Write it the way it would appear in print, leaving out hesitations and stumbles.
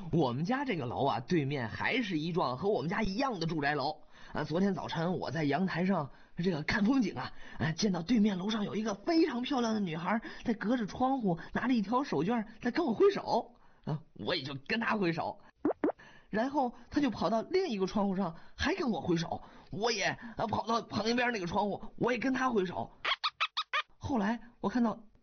我们家这个楼啊，对面还是一幢和我们家一样的住宅楼。昨天早晨我在阳台上看风景啊，见到对面楼上有一个非常漂亮的女孩在隔着窗户拿着一条手绢在跟我挥手我也就跟她挥手，然后她就跑到另一个窗户上还跟我挥手，我也跑到旁边那个窗户我也跟她挥手。后来我看到